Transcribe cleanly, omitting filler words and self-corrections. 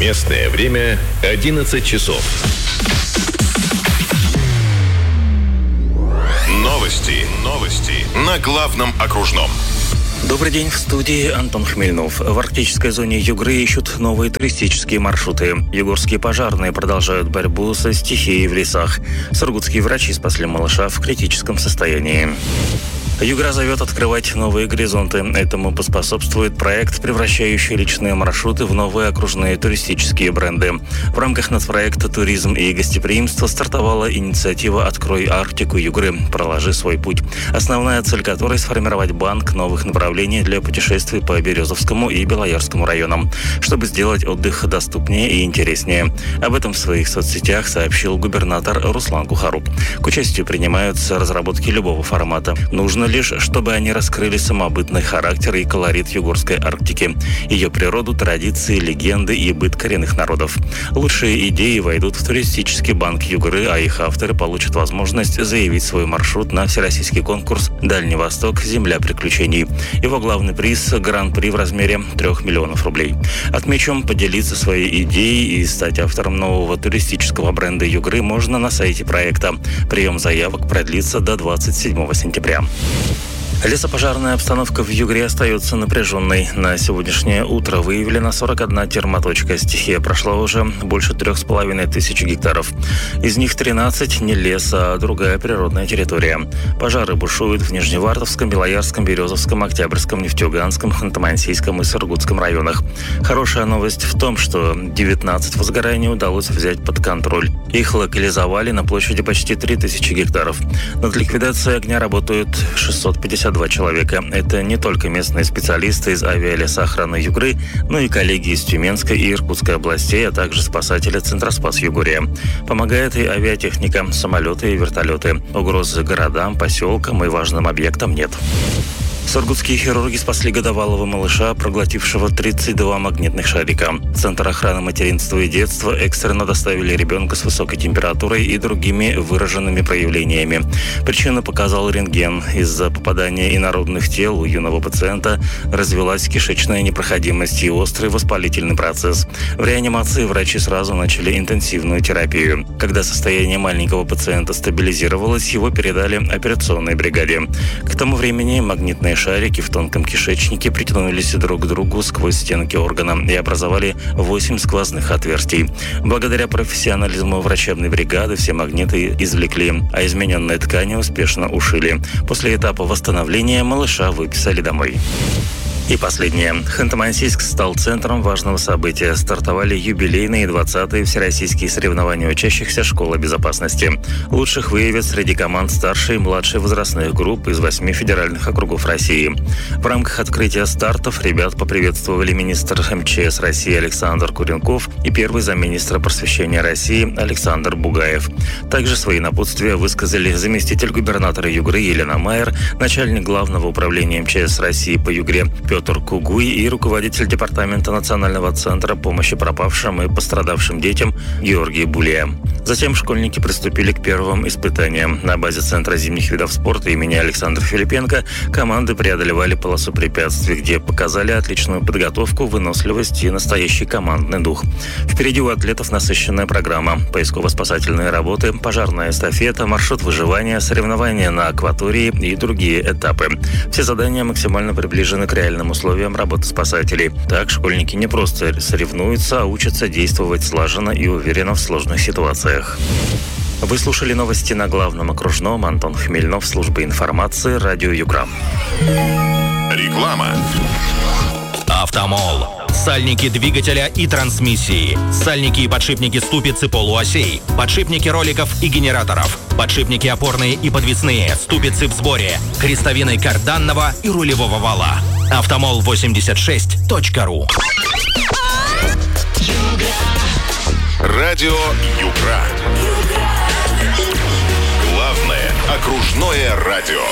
Местное время 11 часов. Новости на главном окружном. Добрый день, в студии Антон Хмельнов. В арктической зоне Югры ищут новые туристические маршруты. Югорские пожарные продолжают борьбу со стихией в лесах. Сургутские врачи спасли малыша в критическом состоянии. Югра зовет открывать новые горизонты. Этому поспособствует проект, превращающий личные маршруты в новые окружные туристические бренды. В рамках нацпроекта «Туризм и гостеприимство» стартовала инициатива «Открой Арктику Югры. Проложи свой путь», основная цель которой – сформировать банк новых направлений для путешествий по Березовскому и Белоярскому районам, чтобы сделать отдых доступнее и интереснее. Об этом в своих соцсетях сообщил губернатор Руслан Кухарук. К участию принимаются разработки любого формата. Нужно лишь, чтобы они раскрыли самобытный характер и колорит Югорской Арктики, ее природу, традиции, легенды и быт коренных народов. Лучшие идеи войдут в туристический банк Югры, а их авторы получат возможность заявить свой маршрут на всероссийский конкурс «Дальний Восток. Земля приключений». Его главный приз – гран-при в размере 3 миллионов рублей. Отмечем, поделиться своей идеей и стать автором нового туристического бренда Югры можно на сайте проекта. Прием заявок продлится до 27 сентября. Лесопожарная обстановка в Югре остается напряженной. На сегодняшнее утро выявлена 41 термоточка. Стихия прошла уже больше 3500 гектаров. Из них 13 не лес, а другая природная территория. Пожары бушуют в Нижневартовском, Белоярском, Березовском, Октябрьском, Нефтеюганском, Ханты-Мансийском и Сургутском районах. Хорошая новость в том, что 19 возгораний удалось взять под контроль. Их локализовали на площади почти 3000 гектаров. Над ликвидацией огня работают 652 человека. Это не только местные специалисты из авиалесоохраны Югры, но и коллеги из Тюменской и Иркутской областей, а также спасатели Центроспас Югория. Помогает и авиатехника, самолеты и вертолеты. Угрозы городам, поселкам и важным объектам нет. Сургутские хирурги спасли годовалого малыша, проглотившего 32 магнитных шарика. В Центр охраны материнства и детства экстренно доставили ребенка с высокой температурой и другими выраженными проявлениями. Причину показал рентген. Из-за попадания инородных тел у юного пациента развилась кишечная непроходимость и острый воспалительный процесс. В реанимации врачи сразу начали интенсивную терапию. Когда состояние маленького пациента стабилизировалось, его передали операционной бригаде. К тому времени магнитные шарики в тонком кишечнике притянулись друг к другу сквозь стенки органа и образовали 8 сквозных отверстий. Благодаря профессионализму врачебной бригады все магниты извлекли, а измененные ткани успешно ушили. После этапа восстановления малыша выписали домой. И последнее. Ханты-Мансийск стал центром важного события. Стартовали юбилейные 20-е всероссийские соревнования учащихся школы безопасности. Лучших выявят среди команд старшей и младшей возрастных групп из 8 федеральных округов России. В рамках открытия стартов ребят поприветствовали министр МЧС России Александр Куренков и первый замминистра просвещения России Александр Бугаев. Также свои напутствия высказали заместитель губернатора Югры Елена Майер, начальник главного управления МЧС России по Югре Петр Кугуй и руководитель департамента Национального центра помощи пропавшим и пострадавшим детям Георгий Булия. Затем школьники приступили к первым испытаниям. На базе Центра зимних видов спорта имени Александра Филипенко команды преодолевали полосу препятствий, где показали отличную подготовку, выносливость и настоящий командный дух. Впереди у атлетов насыщенная программа: поисково-спасательные работы, пожарная эстафета, маршрут выживания, соревнования на акватории и другие этапы. Все задания максимально приближены к реальным условиям работы спасателей. Так школьники не просто соревнуются, а учатся действовать слаженно и уверенно в сложных ситуациях. Вы слушали новости на главном окружном. Антон Хмельнов, служба информации, радио Югра. Реклама. Автомол. Сальники двигателя и трансмиссии. Сальники и подшипники ступиц и полуосей. Подшипники роликов и генераторов. Подшипники опорные и подвесные. Ступицы в сборе. Крестовины карданного и рулевого вала. Автомол86.ру. Радио Югра. Главное окружное радио.